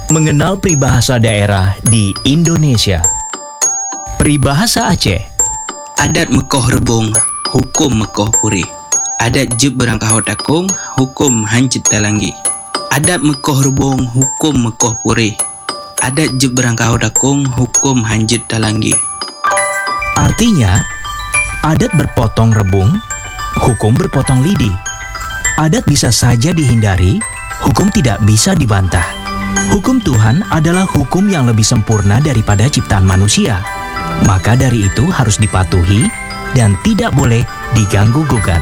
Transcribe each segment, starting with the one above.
Mengenal peribahasa daerah di Indonesia. Peribahasa Aceh. Adat Mekoh Rebung, hukum Mekoh Puri. Adat Jeb Berangkah Takung, hukum Hancit Talangi. Adat Mekoh Rebung, hukum Mekoh Puri. Adat Jeb Berangkah Takung, hukum Hancit Talangi. Artinya, adat berpotong rebung, hukum berpotong lidi. Adat bisa saja dihindari, hukum tidak bisa dibantah. Hukum Tuhan adalah hukum yang lebih sempurna daripada ciptaan manusia. Maka dari itu harus dipatuhi dan tidak boleh diganggu-gugat.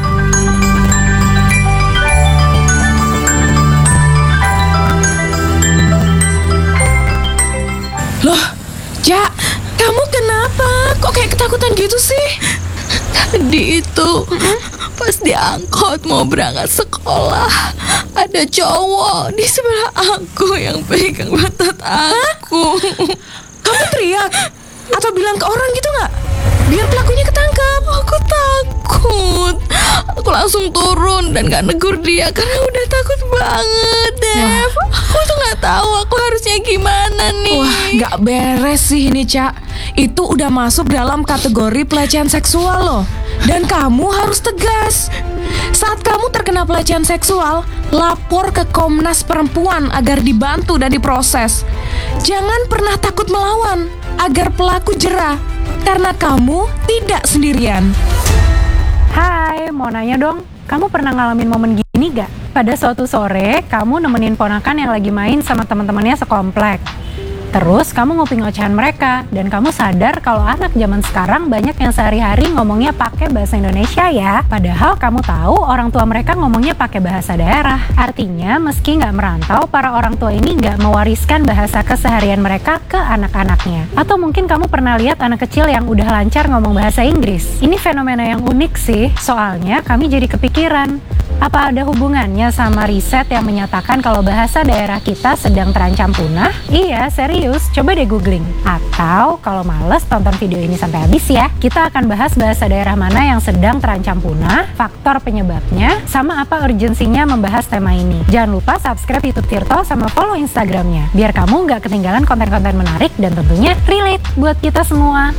Loh, Ja, kamu kenapa? Kok kayak ketakutan gitu sih? Tadi itu pas diangkut mau berangkat sekolah, ada cowok di sebelah aku yang pegang pantat aku. Kamu teriak? Atau bilang ke orang gitu nggak? Biar pelakunya ketangkap. Aku takut. Aku langsung turun dan gak negur dia karena udah takut banget, Dev. Aku tuh gak tahu aku harusnya gimana nih. Wah, nggak beres sih ini, Cak. Itu udah masuk dalam kategori pelecehan seksual loh. Dan kamu harus tegas. Saat kamu terkena pelecehan seksual, lapor ke Komnas Perempuan agar dibantu dan diproses. Jangan pernah takut melawan agar pelaku jera, karena kamu tidak sendirian. Hai, mau nanya dong, kamu pernah ngalamin momen gini gak? Pada suatu sore, kamu nemenin ponakan yang lagi main sama teman-temannya sekomplek. Terus kamu nguping ocehan mereka, dan kamu sadar kalau anak zaman sekarang banyak yang sehari-hari ngomongnya pakai bahasa Indonesia ya. Padahal kamu tahu orang tua mereka ngomongnya pakai bahasa daerah. Artinya meski nggak merantau, para orang tua ini nggak mewariskan bahasa keseharian mereka ke anak-anaknya. Atau mungkin kamu pernah lihat anak kecil yang udah lancar ngomong bahasa Inggris. Ini fenomena yang unik sih, soalnya kami jadi kepikiran. Apa ada hubungannya sama riset yang menyatakan kalau bahasa daerah kita sedang terancam punah? Iya, serius. Coba deh googling. Atau kalau males tonton video ini sampai habis ya. Kita akan bahas bahasa daerah mana yang sedang terancam punah, faktor penyebabnya, sama apa urgensinya membahas tema ini. Jangan lupa subscribe YouTube Tirto sama follow Instagramnya, biar kamu nggak ketinggalan konten-konten menarik dan tentunya relate buat kita semua.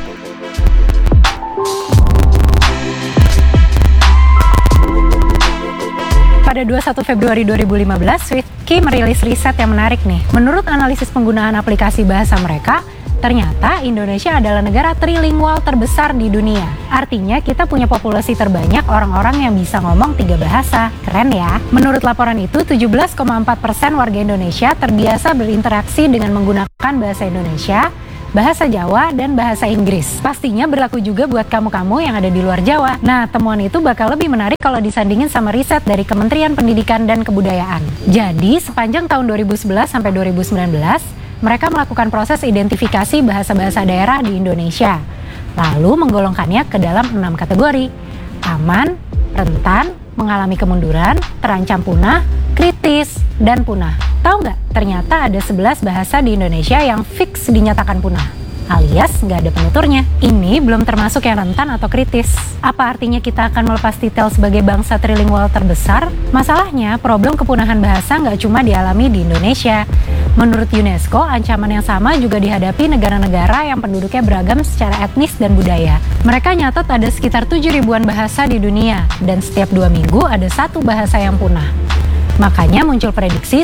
Pada 21 Februari 2015, Swiftkey merilis riset yang menarik nih. Menurut analisis penggunaan aplikasi bahasa mereka, ternyata Indonesia adalah negara trilingual terbesar di dunia. Artinya kita punya populasi terbanyak orang-orang yang bisa ngomong 3 bahasa. Keren ya? Menurut laporan itu, 17,4% warga Indonesia terbiasa berinteraksi dengan menggunakan bahasa Indonesia, bahasa Jawa, dan bahasa Inggris. Pastinya berlaku juga buat kamu-kamu yang ada di luar Jawa. Nah, temuan itu bakal lebih menarik kalau disandingin sama riset dari Kementerian Pendidikan dan Kebudayaan. Jadi, sepanjang tahun 2011 sampai 2019, mereka melakukan proses identifikasi bahasa-bahasa daerah di Indonesia. Lalu menggolongkannya ke dalam 6 kategori. Aman, rentan, mengalami kemunduran, terancam punah, kritis, dan punah. Tahu nggak? Ternyata ada 11 bahasa di Indonesia yang fix dinyatakan punah, alias nggak ada penuturnya. Ini belum termasuk yang rentan atau kritis. Apa artinya kita akan melepas titel sebagai bangsa trilingual terbesar? Masalahnya, problem kepunahan bahasa nggak cuma dialami di Indonesia. Menurut UNESCO, ancaman yang sama juga dihadapi negara-negara yang penduduknya beragam secara etnis dan budaya. Mereka nyatat ada sekitar 7 ribuan bahasa di dunia, dan setiap 2 minggu ada 1 bahasa yang punah. Makanya muncul prediksi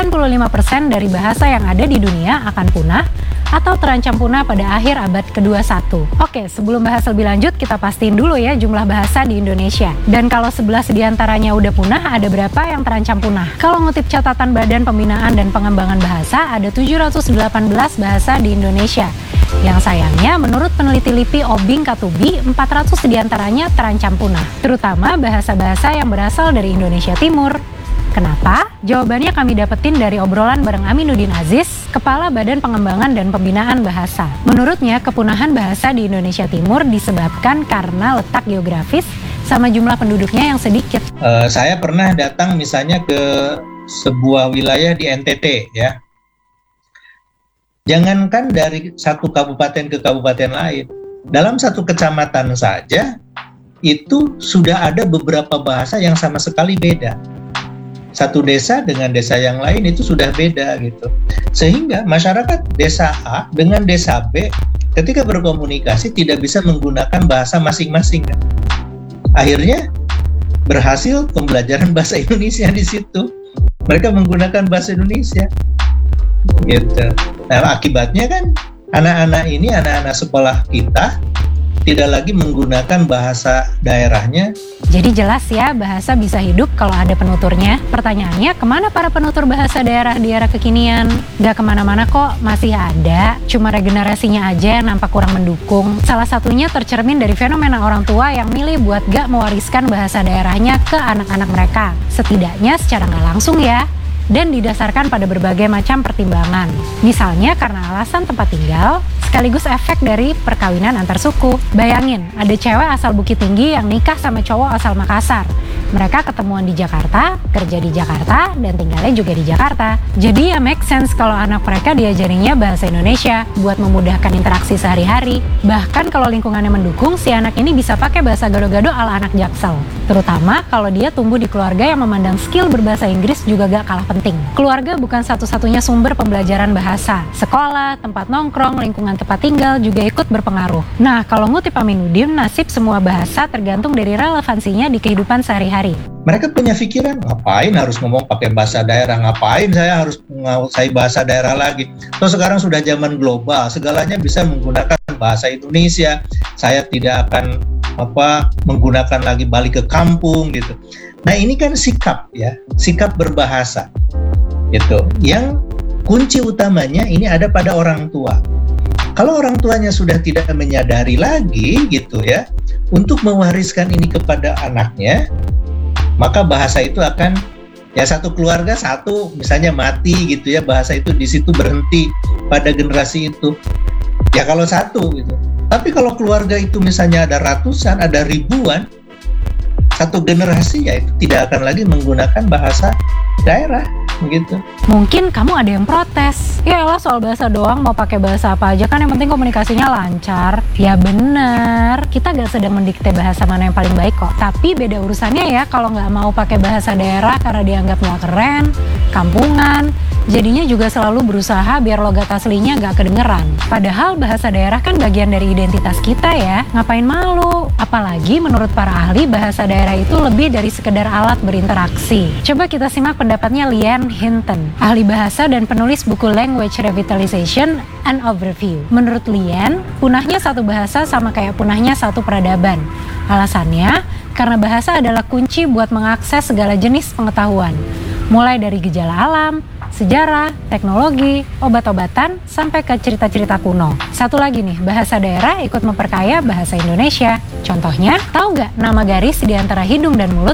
95% dari bahasa yang ada di dunia akan punah atau terancam punah pada akhir abad ke-21. Oke, sebelum bahas lebih lanjut, kita pastiin dulu ya jumlah bahasa di Indonesia. Dan kalau 11 diantaranya udah punah, ada berapa yang terancam punah? Kalau ngutip catatan Badan Pembinaan dan Pengembangan Bahasa, ada 718 bahasa di Indonesia. Yang sayangnya, menurut peneliti LIPI Obing Katubi, 400 diantaranya terancam punah. Terutama bahasa-bahasa yang berasal dari Indonesia Timur. Kenapa? Jawabannya kami dapetin dari obrolan bareng Aminuddin Aziz, Kepala Badan Pengembangan dan Pembinaan Bahasa. Menurutnya, kepunahan bahasa di Indonesia Timur disebabkan karena letak geografis sama jumlah penduduknya yang sedikit. Saya pernah datang misalnya ke sebuah wilayah di NTT ya. Jangankan dari satu kabupaten ke kabupaten lain, dalam satu kecamatan saja itu sudah ada beberapa bahasa yang sama sekali beda. satu desa dengan desa yang lain itu sudah beda gitu. Sehingga masyarakat desa A dengan desa B ketika berkomunikasi tidak bisa menggunakan bahasa masing-masing kan. Akhirnya berhasil pembelajaran bahasa Indonesia di situ. Mereka menggunakan bahasa Indonesia. Gitu. Nah, akibatnya kan anak-anak ini, anak-anak sekolah kita tidak lagi menggunakan bahasa daerahnya. Jadi jelas ya, bahasa bisa hidup kalau ada penuturnya. Pertanyaannya, kemana para penutur bahasa daerah di era kekinian? Gak kemana-mana kok, masih ada. Cuma regenerasinya aja yang nampak kurang mendukung. Salah satunya tercermin dari fenomena orang tua yang milih buat gak mewariskan bahasa daerahnya ke anak-anak mereka. Setidaknya secara gak langsung ya. Dan didasarkan pada berbagai macam pertimbangan. Misalnya karena alasan tempat tinggal, sekaligus efek dari perkawinan antar suku. Bayangin, ada cewek asal Bukit Tinggi yang nikah sama cowok asal Makassar. Mereka ketemuan di Jakarta, kerja di Jakarta, dan tinggalnya juga di Jakarta. Jadi ya make sense kalau anak mereka diajarinya bahasa Indonesia buat memudahkan interaksi sehari-hari. Bahkan kalau lingkungannya mendukung, si anak ini bisa pakai bahasa gado-gado ala anak Jaksel. Terutama kalau dia tumbuh di keluarga yang memandang skill berbahasa Inggris juga gak kalah penting. Keluarga bukan satu-satunya sumber pembelajaran bahasa. Sekolah, tempat nongkrong, lingkungan tempat tinggal juga ikut berpengaruh. Nah, kalau ngutip Aminuddin, nasib semua bahasa tergantung dari relevansinya di kehidupan sehari-hari. Mereka punya pikiran, ngapain harus ngomong pakai bahasa daerah, ngapain saya harus menguasai bahasa daerah lagi. Terus sekarang sudah zaman global, segalanya bisa menggunakan bahasa Indonesia. Saya tidak akan menggunakan lagi balik ke kampung gitu. Nah, ini kan sikap ya, sikap berbahasa gitu. Yang kunci utamanya ini ada pada orang tua. Kalau orang tuanya sudah tidak menyadari lagi gitu ya, untuk mewariskan ini kepada anaknya, maka bahasa itu akan ya satu keluarga satu misalnya mati gitu ya, bahasa itu di situ berhenti pada generasi itu. Ya kalau satu gitu. Tapi kalau keluarga itu misalnya ada ratusan, ada ribuan, satu generasi ya itu tidak akan lagi menggunakan bahasa daerah begitu. Mungkin kamu ada yang protes. Ya elah soal bahasa doang, mau pakai bahasa apa aja kan yang penting komunikasinya lancar. Ya bener, kita gak sedang mendikte bahasa mana yang paling baik kok. Tapi beda urusannya ya kalau gak mau pakai bahasa daerah karena dianggap gak keren, kampungan. Jadinya juga selalu berusaha biar logat aslinya gak kedengeran. Padahal bahasa daerah kan bagian dari identitas kita ya. Ngapain malu? Apalagi menurut para ahli bahasa daerah itu lebih dari sekedar alat berinteraksi. Coba kita simak pendapatnya Liane Hinton, ahli bahasa dan penulis buku Language Revitalization and Overview. Menurut Liane, punahnya satu bahasa sama kayak punahnya satu peradaban. Alasannya, karena bahasa adalah kunci buat mengakses segala jenis pengetahuan. Mulai dari gejala alam, sejarah, teknologi, obat-obatan, sampai ke cerita-cerita kuno. Satu lagi nih, bahasa daerah ikut memperkaya bahasa Indonesia. Contohnya, tahu nggak nama garis di antara hidung dan mulut